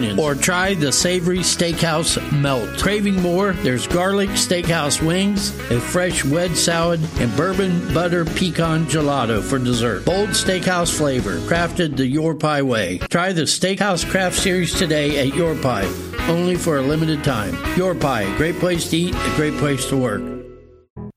onions. Or try the savory steakhouse melt. Craving more? There's garlic steakhouse wings, a fresh wedge salad, and bourbon butter pecan gelato for dessert. Bold steakhouse flavor, crafted the Your Pie way. Try the Steakhouse Craft Series today at Your Pie, only for a limited time. Your Pie, a great place to eat, a great place to work.